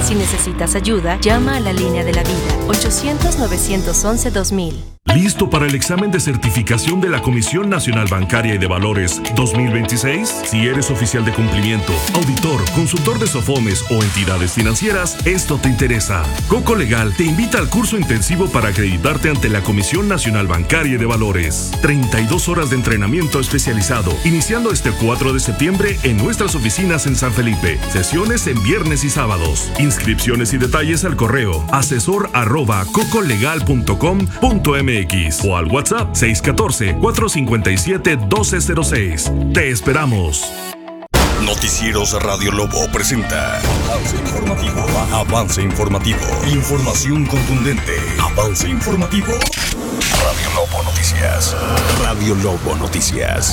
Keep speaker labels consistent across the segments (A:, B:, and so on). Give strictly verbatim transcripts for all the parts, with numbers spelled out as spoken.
A: Si necesitas ayuda, llama a la línea de la vida, ochocientos, novecientos once, dos mil.
B: ¿Listo para el examen de certificación de la Comisión Nacional Bancaria y de Valores dos mil veintiséis? Si eres oficial de cumplimiento, auditor, consultor de SOFOMES o entidades financieras, esto te interesa. Coco Legal te invita al curso intensivo para acreditarte ante la Comisión Nacional Bancaria y de Valores. treinta y dos horas de entrenamiento especializado, iniciando este cuatro de septiembre en nuestras oficinas en San Felipe. Sesiones en viernes y sábados. Inscripciones y detalles al correo asesor arroba cocolegal punto com punto m x o al WhatsApp seis uno cuatro, cuatro cinco siete, uno dos cero seis. Te esperamos.
C: Noticieros Radio Lobo presenta Avance Informativo. Avance Informativo. Información contundente. Avance Informativo. Radio Lobo Noticias. Radio Lobo Noticias.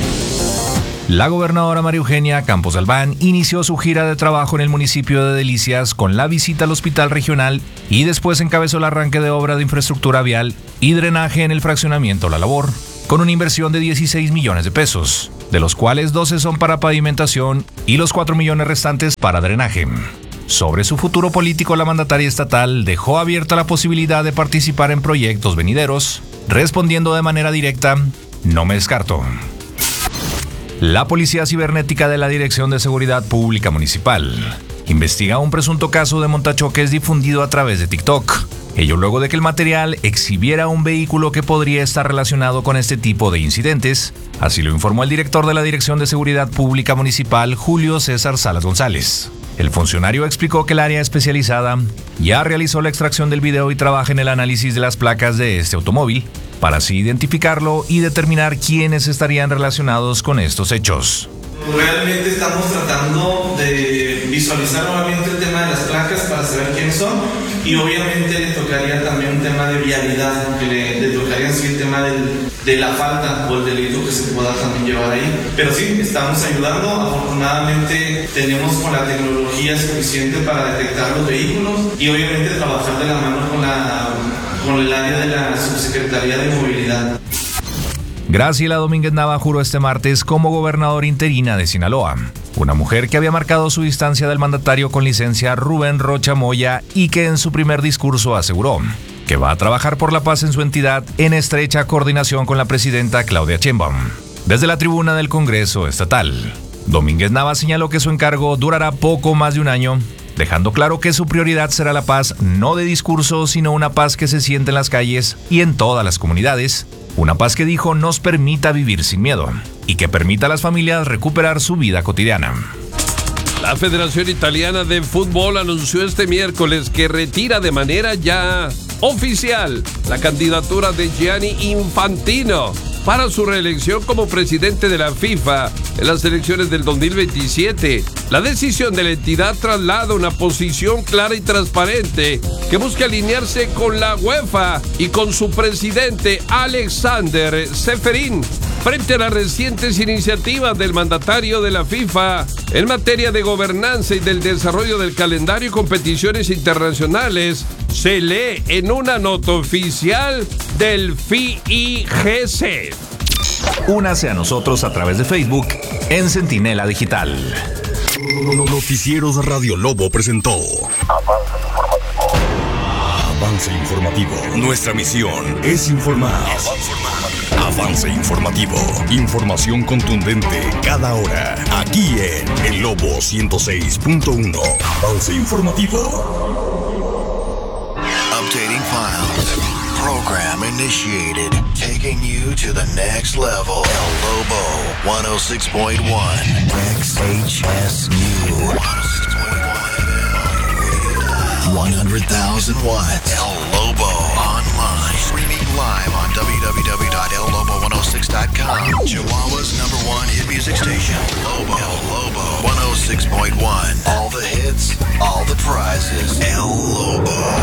D: La gobernadora María Eugenia Campos Albán inició su gira de trabajo en el municipio de Delicias con la visita al hospital regional y después encabezó el arranque de obra de infraestructura vial y drenaje en el fraccionamiento La Labor, con una inversión de dieciséis millones de pesos, de los cuales doce son para pavimentación y los cuatro millones restantes para drenaje. Sobre su futuro político, la mandataria estatal dejó abierta la posibilidad de participar en proyectos venideros, respondiendo de manera directa: no me descarto. La Policía Cibernética de la Dirección de Seguridad Pública Municipal investiga un presunto caso de montachoques difundido a través de TikTok. Ello luego de que el material exhibiera un vehículo que podría estar relacionado con este tipo de incidentes. Así lo informó el director de la Dirección de Seguridad Pública Municipal, Julio César Salas González. El funcionario explicó que el área especializada ya realizó la extracción del video y trabaja en el análisis de las placas de este automóvil, para así identificarlo y determinar quiénes estarían relacionados con estos hechos.
E: Realmente estamos tratando de visualizar nuevamente el tema de las placas para saber quiénes son, y obviamente le tocaría también un tema de vialidad, que le, le tocaría en sí el tema del, de la falta o el delito que se pueda también llevar ahí. Pero sí, estamos ayudando. Afortunadamente tenemos con la tecnología suficiente para detectar los vehículos y obviamente trabajar de la mano con la con el área de la Subsecretaría de Movilidad.
D: Graciela Domínguez Nava juró este martes como gobernadora interina de Sinaloa, una mujer que había marcado su distancia del mandatario con licencia Rubén Rocha Moya y que en su primer discurso aseguró que va a trabajar por la paz en su entidad en estrecha coordinación con la presidenta Claudia Sheinbaum. Desde la tribuna del Congreso Estatal, Domínguez Nava señaló que su encargo durará poco más de un año, dejando claro que su prioridad será la paz no de discurso, sino una paz que se siente en las calles y en todas las comunidades. Una paz que dijo nos permita vivir sin miedo y que permita a las familias recuperar su vida cotidiana.
F: La Federación Italiana de Fútbol anunció este miércoles que retira de manera ya oficial la candidatura de Gianni Infantino para su reelección como presidente de la FIFA en las elecciones del dos mil veintisiete. La decisión de la entidad traslada una posición clara y transparente que busca alinearse con la UEFA y con su presidente Alexander Ceferin frente a las recientes iniciativas del mandatario de la FIFA en materia de gobernanza y del desarrollo del calendario y competiciones internacionales. Se lee en una nota oficial del F I G C.
D: Únase a nosotros a través de Facebook en Centinela Digital.
C: Noticieros Radio Lobo presentó Avance Informativo. Avance Informativo. Nuestra misión es informar. Avance Informativo. Información contundente cada hora. Aquí en El Lobo ciento seis punto uno. Avance Informativo.
G: Updating files. Program initiated. Taking you to the next level. El Lobo one oh six point one. X H S U. one hundred thousand watts. El Lobo online. Streaming live on w w w dot el lobo one oh six dot com. Chihuahua's number one hit music station. Lobo. El Lobo one oh six point one. All the hits, all the prizes. El Lobo.